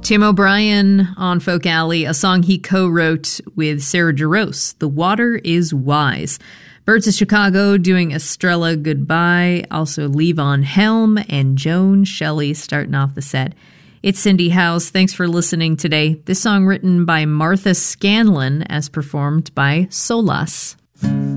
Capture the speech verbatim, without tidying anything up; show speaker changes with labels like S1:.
S1: Tim O'Brien on Folk Alley, a song he co-wrote with Sarah Jarosz, The Water is Wise. Birds of Chicago doing Estrella Goodbye, also Levon Helm and Joan Shelley starting off the set. It's Cindy House. Thanks for listening today. This song written by Martha Scanlon as performed by Solas.